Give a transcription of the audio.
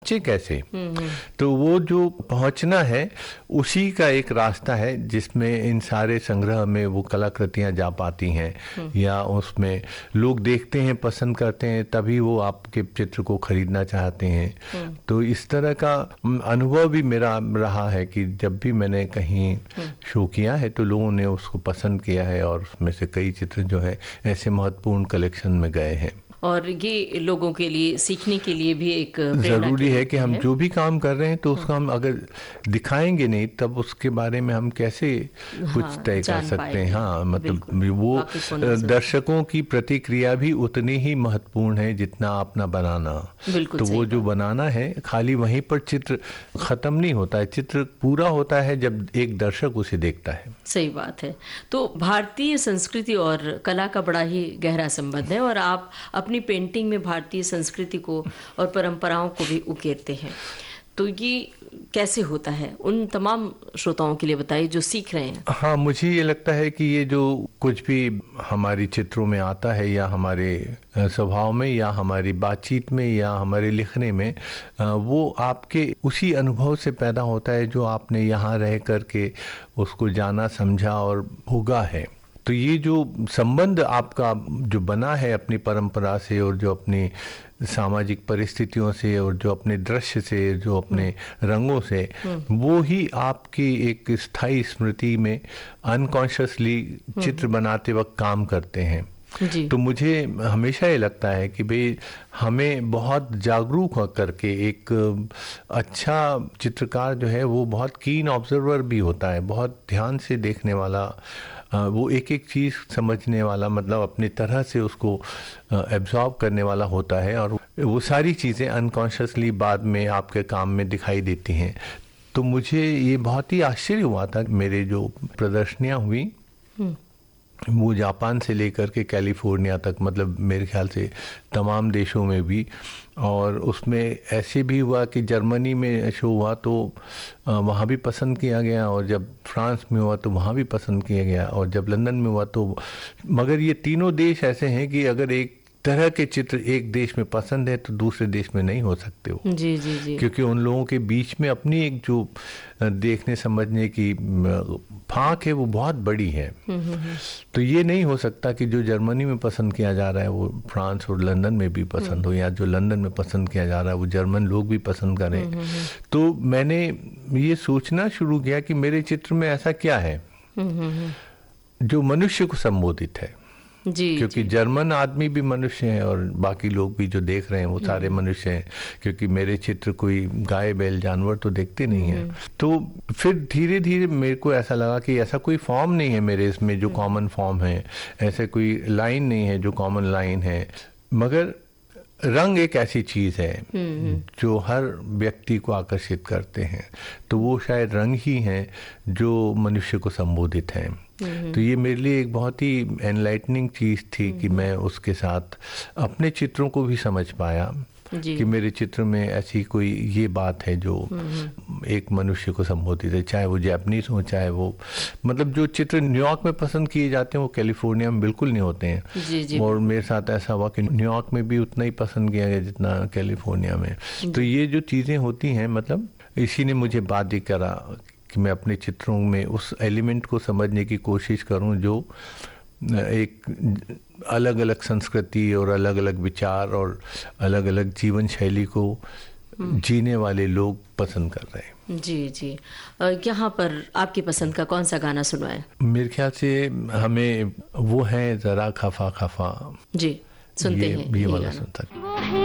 पहुंचे कैसे। तो वो जो पहुंचना है उसी का एक रास्ता है जिसमें इन सारे संग्रह में वो कलाकृतियां जा पाती हैं, या उसमें लोग देखते हैं, पसंद करते हैं, तभी वो आपके चित्र को खरीदना चाहते हैं। तो इस तरह का अनुभव भी मेरा रहा है कि जब भी मैंने कहीं शो किया है तो लोगों ने उसको पसंद किया है, और उसमें से कई चित्र जो है ऐसे महत्वपूर्ण कलेक्शन में गए हैं। और ये लोगों के लिए सीखने के लिए भी एक ज़रूरी है कि हम जो भी काम कर रहे हैं तो उसको हम अगर दिखाएंगे नहीं तब उसके बारे में हम कैसे कुछ तय कर सकते हैं। हाँ, मतलब वो दर्शकों की प्रतिक्रिया भी उतनी ही महत्वपूर्ण है जितना अपना बनाना। तो वो जो बनाना है, खाली वहीं पर चित्र खत्म नहीं होता है, चित्र पूरा होता है जब एक दर्शक उसे देखता है। सही बात है। तो भारतीय संस्कृति और कला का बड़ा ही गहरा संबंध है, और आप अपनी पेंटिंग में भारतीय संस्कृति को और परंपराओं को भी उकेरते हैं। तो ये कैसे होता है, उन तमाम श्रोताओं के लिए बताइए जो सीख रहे हैं। हाँ, मुझे ये लगता है कि ये जो कुछ भी हमारी चित्रों में आता है, या हमारे स्वभाव में, या हमारी बातचीत में, या हमारे लिखने में, वो आपके उसी अनुभव से पैदा होता है जो आपने यहाँ रह करके उसको जाना, समझा और भोगा है। तो ये जो संबंध आपका जो बना है अपनी परंपरा से, और जो अपनी सामाजिक परिस्थितियों से, और जो अपने दृश्य से, जो अपने रंगों से, वो ही आपकी एक स्थायी स्मृति में अनकॉन्शियसली चित्र बनाते वक्त काम करते हैं। तो मुझे हमेशा ये लगता है कि भाई हमें बहुत जागरूक होकर के, एक अच्छा चित्रकार जो है वो बहुत कीन ऑब्जर्वर भी होता है, बहुत ध्यान से देखने वाला, वो एक एक चीज़ समझने वाला, मतलब अपनी तरह से उसको एब्जॉर्ब करने वाला होता है, और वो सारी चीज़ें अनकॉन्शियसली बाद में आपके काम में दिखाई देती हैं। तो मुझे ये बहुत ही आश्चर्य हुआ था, मेरे जो प्रदर्शनियाँ हुई वो जापान से लेकर के कैलिफोर्निया तक, मतलब मेरे ख्याल से तमाम देशों में भी, और उसमें ऐसे भी हुआ कि जर्मनी में शो हुआ तो वहाँ भी पसंद किया गया, और जब फ्रांस में हुआ तो वहाँ भी पसंद किया गया, और जब लंदन में हुआ तो, मगर ये तीनों देश ऐसे हैं कि अगर एक तरह के चित्र एक देश में पसंद है तो दूसरे देश में नहीं हो सकते हो। जी। क्योंकि उन लोगों के बीच में अपनी एक जो देखने समझने की फाँक है वो बहुत बड़ी है। तो ये नहीं हो सकता कि जो जर्मनी में पसंद किया जा रहा है वो फ्रांस और लंदन में भी पसंद हो, या जो लंदन में पसंद किया जा रहा है वो जर्मन लोग भी पसंद करें। तो मैंने ये सोचना शुरू किया कि मेरे चित्र में ऐसा क्या है जो मनुष्य को संबोधित है। क्योंकि जर्मन आदमी भी मनुष्य हैं, और बाकी लोग भी जो देख रहे हैं वो सारे मनुष्य हैं, क्योंकि मेरे चित्र कोई गाय बैल जानवर तो देखते नहीं हैं। तो फिर धीरे धीरे मेरे को ऐसा लगा कि ऐसा कोई फॉर्म नहीं है मेरे इसमें जो कॉमन फॉर्म है, ऐसे कोई लाइन नहीं है जो कॉमन लाइन है, मगर रंग एक ऐसी चीज़ है जो हर व्यक्ति को आकर्षित करते हैं। तो वो शायद रंग ही हैं जो मनुष्य को संबोधित हैं। तो ये मेरे लिए एक बहुत ही एनलाइटनिंग चीज़ थी कि मैं उसके साथ अपने चित्रों को भी समझ पाया कि मेरे चित्र में ऐसी कोई ये बात है जो एक मनुष्य को संबोधित है, चाहे वो जापानीज हो, चाहे वो, मतलब जो चित्र न्यूयॉर्क में पसंद किए जाते हैं वो कैलिफोर्निया में बिल्कुल नहीं होते हैं। और मेरे साथ ऐसा हुआ कि न्यूयॉर्क में भी उतना ही पसंद किया गया जितना कैलिफोर्निया में। तो ये जो चीज़ें होती हैं, मतलब इसी ने मुझे बाध्य करा कि मैं अपने चित्रों में उस एलिमेंट को समझने की कोशिश करूं जो एक अलग अलग संस्कृति और अलग अलग विचार और अलग अलग जीवन शैली को जीने वाले लोग पसंद कर रहे हैं। जी। यहाँ पर आपकी पसंद का कौन सा गाना सुनवाएं? मेरे ख्याल से हमें वो है ज़रा खफा खफा। जी, सुनते हैं ये वाला सुनता है।